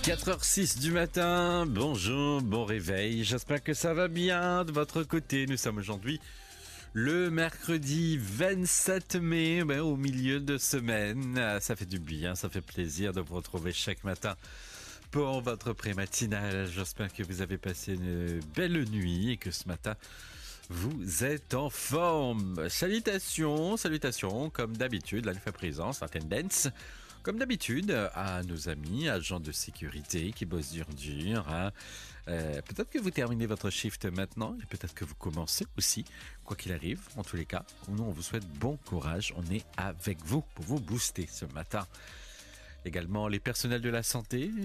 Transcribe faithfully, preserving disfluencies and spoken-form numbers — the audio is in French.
quatre heures six du matin, bonjour, bon réveil, j'espère que ça va bien de votre côté. Nous sommes aujourd'hui le mercredi vingt-sept mai, ben, au milieu de semaine. Ça fait du bien, ça fait plaisir de vous retrouver chaque matin pour votre pré-matinale. J'espère que vous avez passé une belle nuit et que ce matin vous êtes en forme. Salutations, salutations, comme d'habitude, l'Alpha Présence, la Tendance. Comme d'habitude, à nos amis, agents de sécurité qui bossent dur dur. Hein. Euh, peut-être que vous terminez votre shift maintenant et peut-être que vous commencez aussi. Quoi qu'il arrive, en tous les cas, nous on vous souhaite bon courage. On est avec vous pour vous booster ce matin. Également les personnels de la santé.